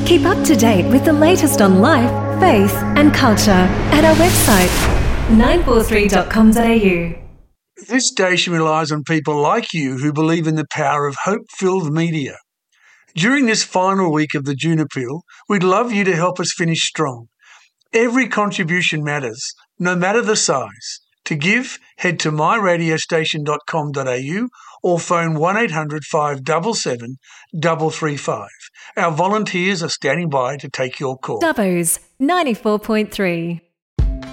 Keep up to date with the latest on life, faith and culture at our website 943.com.au. This station relies on people like you who believe in the power of hope-filled media. During this final week of the June Appeal, we'd love you to help us finish strong. Every contribution matters, no matter the size. To give, head to myradiostation.com.au or phone 1800 577 335. Our volunteers are standing by to take your call. Dubbo's 94.3.